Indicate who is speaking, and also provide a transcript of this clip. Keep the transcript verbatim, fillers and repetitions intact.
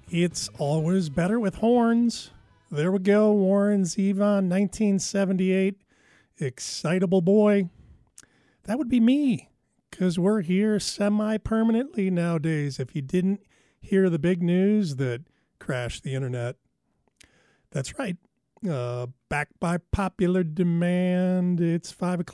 Speaker 1: It's always better with horns. There we go, Warren Zevon, nineteen seventy-eight, Excitable Boy. That would be me, because we're here semi-permanently nowadays. If you didn't hear the big news that crashed the internet. That's right. Uh, back by popular demand, it's five o'clock.